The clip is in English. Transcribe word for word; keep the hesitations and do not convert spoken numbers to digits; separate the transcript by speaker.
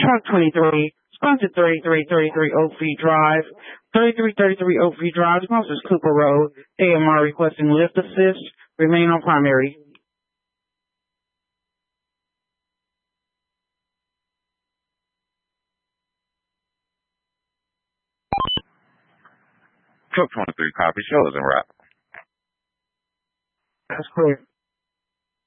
Speaker 1: Truck twenty-three, sponsored thirty-three thirty-three Oakview Drive. thirty-three thirty-three Oakview Drive, sponsors Cooper Road. A M R requesting lift assist. Remain on primary.
Speaker 2: Truck twenty-three, copy. Show is en route.
Speaker 1: That's clear.